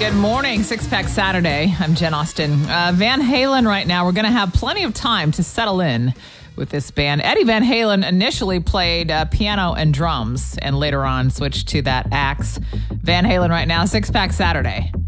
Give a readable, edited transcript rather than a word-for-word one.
Good morning, Six Pack Saturday. I'm Jen Austen. Van Halen right now. We're going to have plenty of time to settle in with this band. Eddie Van Halen initially played piano and drums and later on switched to that axe. Van Halen right now, Six Pack Saturday.